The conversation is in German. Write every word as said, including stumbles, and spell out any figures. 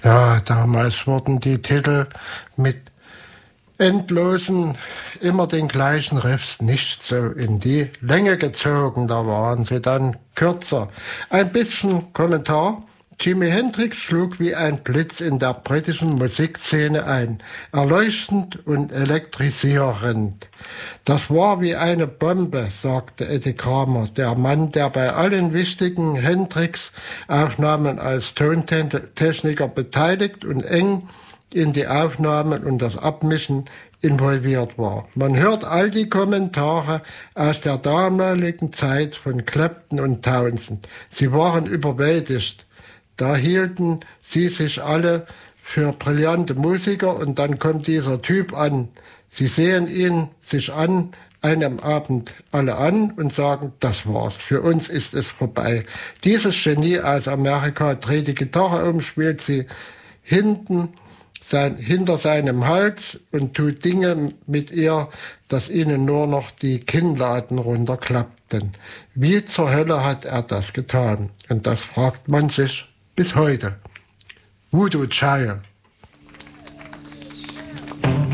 Ja, damals wurden die Titel mit endlosen, immer den gleichen Riffs nicht so in die Länge gezogen. Da waren sie dann kürzer. Ein bisschen Kommentar. Jimi Hendrix schlug wie ein Blitz in der britischen Musikszene ein, erleuchtend und elektrisierend. Das war wie eine Bombe, sagte Eddie Kramer, der Mann, der bei allen wichtigen Hendrix-Aufnahmen als Tontechniker beteiligt und eng in die Aufnahmen und das Abmischen involviert war. Man hört all die Kommentare aus der damaligen Zeit von Clapton und Townsend. Sie waren überwältigt. Da hielten sie sich alle für brillante Musiker und dann kommt dieser Typ an. Sie sehen ihn sich an einem Abend alle an und sagen, das war's, für uns ist es vorbei. Dieses Genie aus Amerika dreht die Gitarre um, spielt sie hinten sein, hinter seinem Hals und tut Dinge mit ihr, dass ihnen nur noch die Kinnladen runterklappten. Wie zur Hölle hat er das getan? Und das fragt man sich bis heute. Voodoo Child.